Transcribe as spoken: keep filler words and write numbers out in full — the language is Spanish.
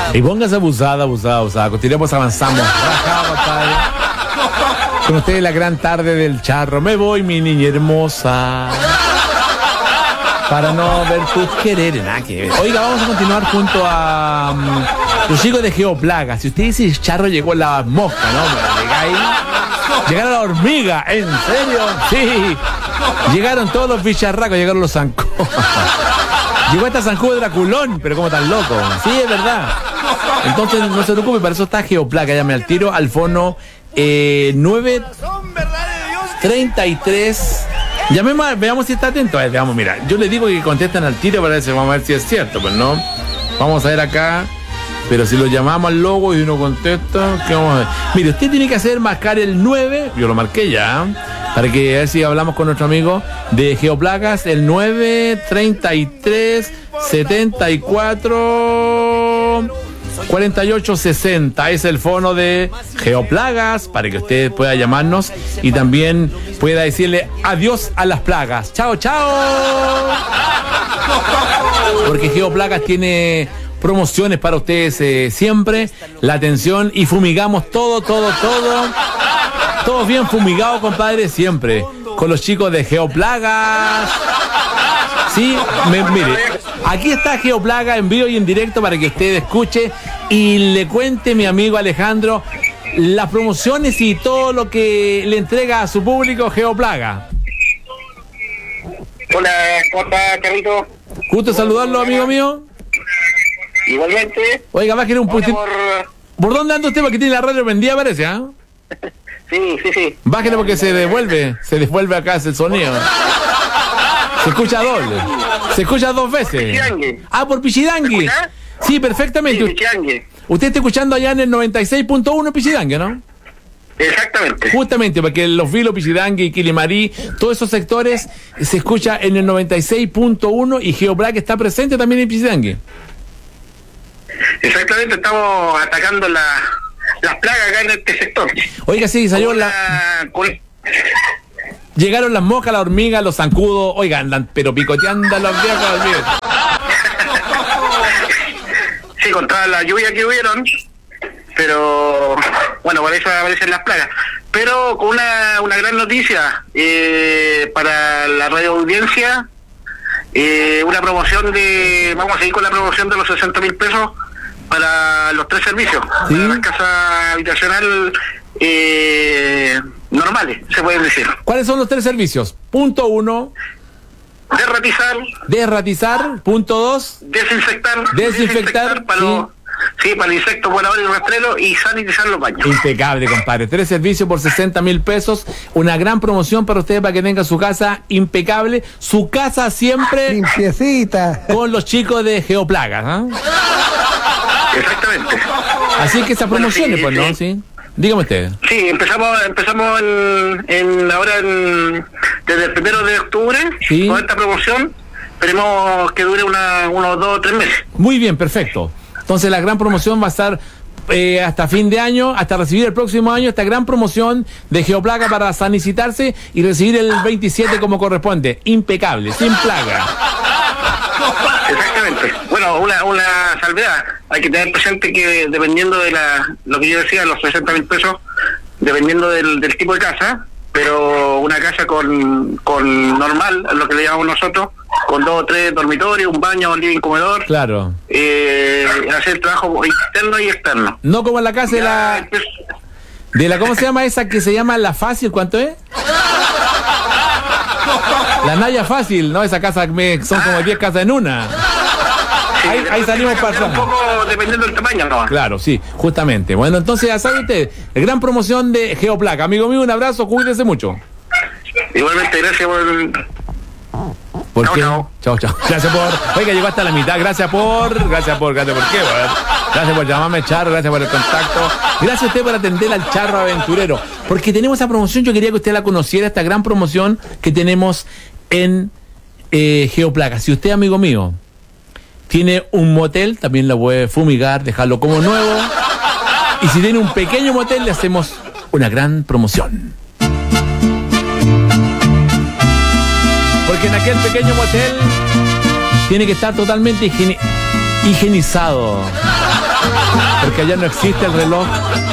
Y póngase abusada, abusada, abusada. Continuemos avanzando. Rajado, padre. Con ustedes la gran tarde del charro. Me voy, mi niña hermosa. Para no ver tus quereres, nada que ver. Oiga, vamos a continuar junto a um, los chicos de Geoplaga. Si usted dice charro, llegó la mosca, ¿no? Llegáis. Llegaron la hormiga, ¿en serio? Sí. Llegaron todos los bicharracos, llegaron los zancudos. Llegó esta zancudo de Draculón, pero como tan loco. Sí, es verdad. Entonces, no se preocupe, para eso está Geoplaga. Llame al tiro al fono eh, nueve treinta y tres. Llamemos, veamos si está atento. A ver, veamos, mira, yo le digo que contestan al tiro para ver si vamos a ver si es cierto, pues no. Vamos a ver acá. Pero si lo llamamos al logo y uno contesta, ¿qué vamos a ver? Mire, usted tiene que hacer marcar el nueve, yo lo marqué ya, para que a ver si hablamos con nuestro amigo de Geoplagas, el nueve treinta y tres setenta y cuatro cuarenta y ocho sesenta. Es el fono de Geoplagas para que usted pueda llamarnos y también pueda decirle adiós a las plagas. Chao, chao. Porque Geoplagas tiene promociones para ustedes eh, siempre, la atención y fumigamos todo, todo, todo. Todos bien fumigados, compadre, siempre. Con los chicos de Geoplagas. Sí, me, mire, aquí está Geoplaga en vivo y en directo para que usted escuche y le cuente mi amigo Alejandro las promociones y todo lo que le entrega a su público Geoplaga. Hola, ¿cómo está, Carlito? Gusto saludarlo, amigo mío. Igualmente. Oiga, bájale un poquito. Por... ¿Por dónde anda usted? Porque tiene la radio prendida, parece, ¿ah? ¿eh? Sí, sí, sí. Bájale porque se devuelve, se devuelve acá ese sonido. Se escucha doble. Se escucha dos veces. Pichidangui. Ah, por Pichidangui. Sí, perfectamente. Sí, Pichidangui. Usted está escuchando allá en el noventa y seis punto uno Pichidangui, ¿no? Exactamente. Justamente, porque Los Vilos, Pichidangui, Quilimarí, todos esos sectores se escucha en el noventa y seis punto uno y Geoplaga está presente también en Pichidangui. Exactamente, estamos atacando la, las plagas acá en este sector. Oiga, sí, salió la... la... Con... Llegaron las moscas, las hormigas, los zancudos, oigan, andan pero picoteando los viejos, míos. Sí, con toda la lluvia que hubieron, pero bueno, por eso aparecen las plagas. Pero con una, una gran noticia eh, para la radio audiencia, eh, una promoción de, vamos a seguir con la promoción de los sesenta mil pesos para los tres servicios, ¿sí? Para la casa habitacional eh, normales, se pueden decir. ¿Cuáles son los tres servicios? Punto uno. Derratizar. Derratizar. Punto dos. Desinfectar. Desinfectar. Desinfectar para sí. los... Sí, para insectos voladores y rastreros y sanitizar los baños. Impecable, compadre. Tres servicios por sesenta mil pesos. Una gran promoción para ustedes para que tengan su casa impecable. Su casa siempre limpiecita. Con los chicos de Geoplagas, ¿eh? Exactamente. Así que esas promociones, bueno, sí, pues, sí. ¿no? Sí. Dígame usted. Sí, empezamos empezamos en, en ahora en, desde el primero de octubre, ¿sí? Con esta promoción. Esperemos que dure una, unos dos o tres meses. Muy bien, perfecto. Entonces la gran promoción va a estar eh, hasta fin de año, hasta recibir el próximo año esta gran promoción de Geoplaga para sanicitarse y recibir el veintisiete como corresponde. Impecable, sin plaga. Exactamente. Bueno, una, una salvedad. Hay que tener presente que dependiendo de la, lo que yo decía, los sesenta mil pesos, dependiendo del, del tipo de casa, pero una casa con, con normal, lo que le llamamos nosotros, con dos o tres dormitorios, un baño, un living, comedor. Claro. Eh, hacer trabajo interno y externo. No como en la casa de la... De la, ¿cómo se llama esa que se llama La Fácil? ¿Cuánto es? La Naya Fácil, ¿no? Esa casa me, son como diez casas en una. Sí, ahí, ahí salimos pasando. Un poco dependiendo del tamaño, ¿no? Claro, sí, justamente. Bueno, entonces ya sabe usted, gran promoción de Geoplaga. Amigo mío, un abrazo, cuídese mucho. Igualmente, gracias por... ¿Por chao, qué? Chao. chao, chao. Gracias por... Oiga, llegó hasta la mitad. Gracias por... Gracias por... Gracias por qué, bueno. Gracias por llamarme, Charro. Gracias por el contacto. Gracias a usted por atender al Charro Aventurero. Porque tenemos esa promoción, yo quería que usted la conociera, esta gran promoción que tenemos en eh, Geoplaga. Si usted, amigo mío, tiene un motel, también lo puede fumigar, dejarlo como nuevo. Y si tiene un pequeño motel, le hacemos una gran promoción. Porque en aquel pequeño motel tiene que estar totalmente higieni- higienizado. allá no existe el reloj.